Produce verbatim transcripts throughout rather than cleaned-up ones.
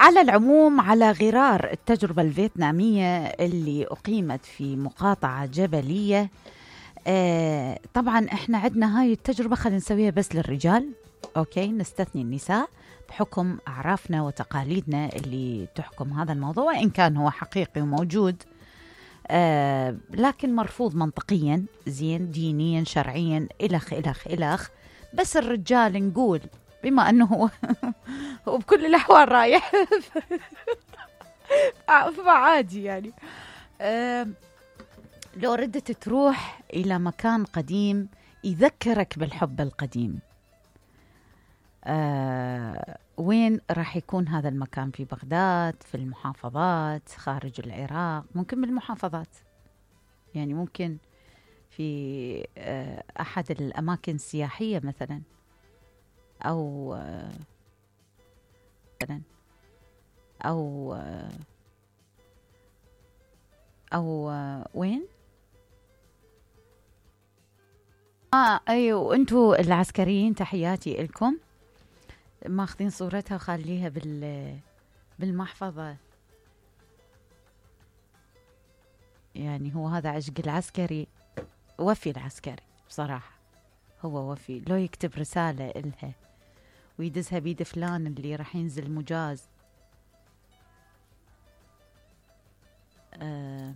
على العموم، على غرار التجربة الفيتنامية اللي أقيمت في مقاطعة جبلية، آه طبعا احنا عندنا هاي التجربة خلينا نسويها بس للرجال، أوكي، نستثني النساء بحكم أعرافنا وتقاليدنا اللي تحكم هذا الموضوع، وإن كان هو حقيقي وموجود، آه لكن مرفوض منطقيا، زين، دينيا، شرعيا، إلخ إلخ إلخ. بس الرجال نقول بما أنه هو وبكل الأحوال رايح فعادي يعني. أه لو ردت تروح إلى مكان قديم يذكرك بالحب القديم، أه وين راح يكون هذا المكان؟ في بغداد، في المحافظات، خارج العراق، ممكن بالمحافظات، يعني ممكن في أه أحد الأماكن السياحية مثلا، أو أه مثلا أو أه أو أه وين؟ آه أيوة، أنتوا العسكريين تحياتي لكم، ماخذين صورتها وخليها بال بالمحفظة. يعني هو هذا عشق العسكري، وفي العسكري بصراحة، هو وفي، لو يكتب رسالة إلها ويدزها بيد فلان اللي راح ينزل مجاز، آه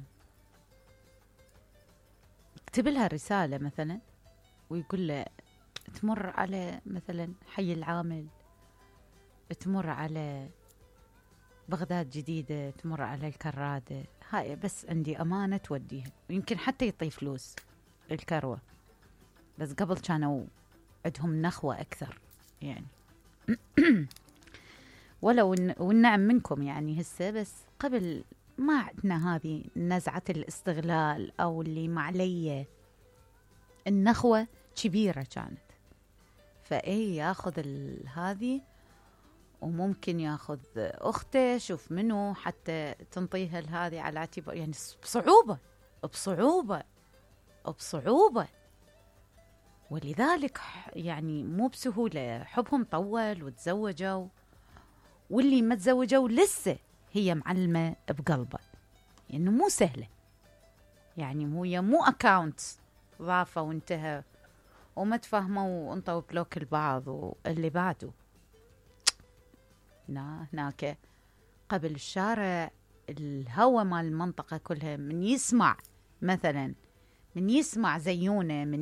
اكتب لها رسالة مثلا ويقول له تمر على مثلا حي العامل، تمر على بغداد جديدة، تمر على الكرادة، هاي بس عندي أمانة توديها، ويمكن حتى يعطي فلوس الكروة، بس قبل كانوا عندهم نخوة أكثر يعني ولو والنعم منكم يعني هسه، بس قبل ما عندنا هذه نزعة الاستغلال أو اللي معلية، النخوة كبيرة كانت، فأي ياخذ هذه، وممكن ياخذ أخته، شوف منه حتى تنطيها هذه على اعتبار يعني بصعوبة بصعوبة بصعوبة، ولذلك يعني مو بسهولة حبهم طول وتزوجوا، واللي ما تزوجوا لسه هي معلمة بقلبه، يعني مو سهلة، يعني مو مو أكاونت ضافة وانتهى وما تفهموا وانطوا بلوك البعض واللي بعده. هنا هناك قبل الشارع، الهوى مال المنطقة كلها من يسمع مثلا، من يسمع زيونة، من